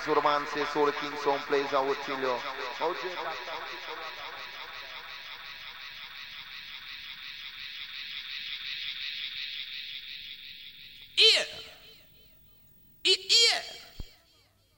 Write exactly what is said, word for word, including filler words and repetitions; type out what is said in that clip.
This what a man say, Soul King Sound plays, I will tell you. O J Black, Yeah.